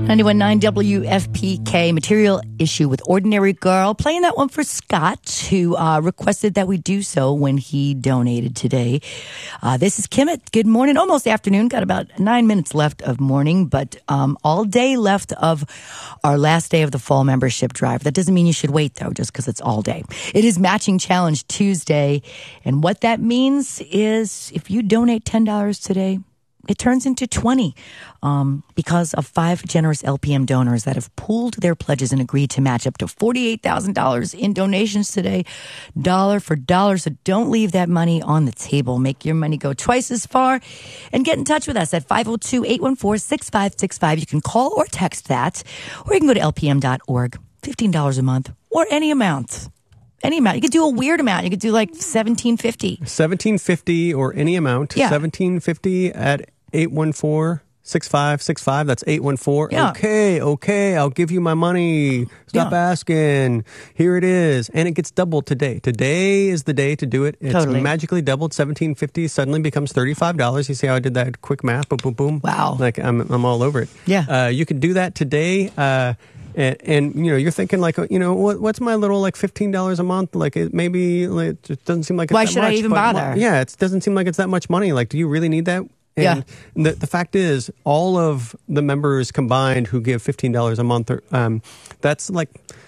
91.9 WFPK, Material Issue with Ordinary Girl. Playing that one for Scott, who requested that we do so when he donated today. This is Kimmett. Good morning. Almost afternoon. Got about 9 minutes left of morning, but all day left of our last day of the fall membership drive. That doesn't mean you should wait, though, just because it's all day. It is Matching Challenge Tuesday, and what that means is if you donate $10 today, it turns into 20 because of 5 generous LPM donors that have pooled their pledges and agreed to match up to $48,000 in donations today, dollar for dollar. So don't leave that money on the table. Make your money go twice as far and get in touch with us at 502-814-6565. You can call or text that, or you can go to lpm.org, $15 a month, or any amount. Any amount. You could do a weird amount. You could do like $17.50. $17.50 or any amount. Yeah. $17.50 at 814-6565. That's 814. Yeah. Okay. I'll give you my money. Stop asking. Here it is. And it gets doubled today. Today is the day to do it. It's totally magically doubled. $17.50 suddenly becomes $35. You see how I did that quick math? Boom, boom, boom. Wow. Like I'm all over it. Yeah. You can do that today. And you know, you're thinking like, you know, what's my little like $15 a month? Like it maybe like, it just doesn't seem like it's why that should much, I even but, bother? Yeah, it doesn't seem like it's that much money. Like, do you really need that? And the fact is, all of the members combined who give $15 a month, that's like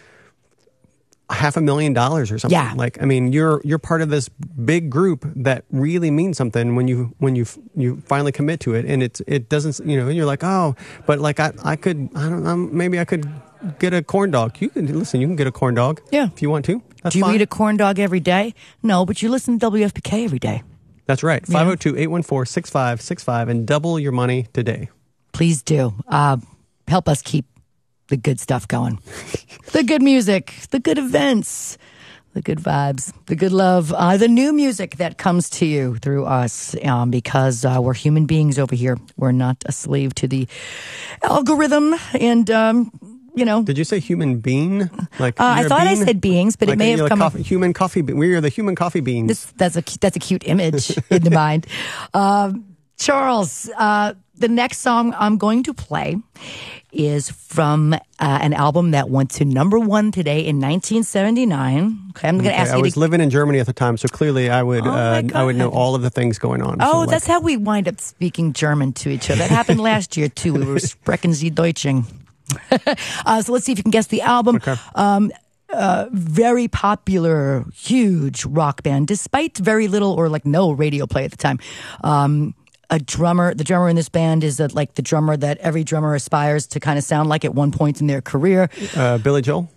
$500,000 or something. Yeah. Like, I mean, you're part of this big group that really means something when you finally commit to it, and it doesn't, you know, you're like, oh, but like I could, I don't know, maybe I could get a corn dog. You can get a corn dog. Yeah. If you want to. That's Do you fine. eat a corn dog every day? No, but you listen to WFPK every day. That's right. 502-814-6565 and double your money today. Please do. Help us keep the good stuff going. The good music, the good events, the good vibes, the good love, the new music that comes to you through us because we're human beings over here. We're not a slave to the algorithm and... you know, did you say human bean? Like I thought I said beings, but like it may have come up. Human coffee bean. We are the human coffee beans. That's a cute image in the mind. Charles, the next song I'm going to play is from an album that went to #1 today in 1979. Okay, I'm going to ask you. I was living in Germany at the time, so clearly I would know all of the things going on. Oh, so that's how we wind up speaking German to each other. That happened last year too. We were sprechen Sie Deutschen. So let's see if you can guess the album. Okay. Very popular, huge rock band, despite very little or like no radio play at the time. The drummer in this band is like the drummer that every drummer aspires to kind of sound like at one point in their career. Billy Joel?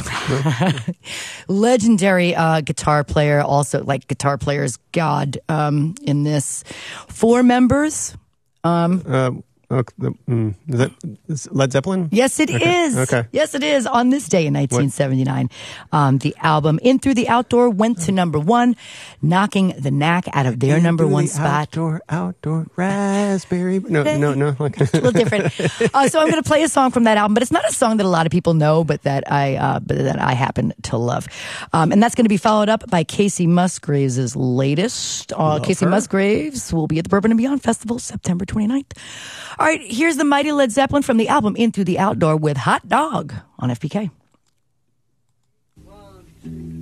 Legendary guitar player, also like guitar player's god in this. 4 members. Is that Led Zeppelin? Yes, it is. Okay. Yes, it is. On this day in 1979, the album In Through the Outdoor went to #1, knocking the Knack out of their #1 spot. Outdoor raspberry. No. It's a little different. So I'm going to play a song from that album, but it's not a song that a lot of people know, but that I happen to love. And that's going to be followed up by Casey Musgraves' latest. Casey Musgraves will be at the Bourbon and Beyond Festival September 29th. All right, here's the mighty Led Zeppelin from the album In Through the Outdoor with Hot Dog on FPK. 1, 2.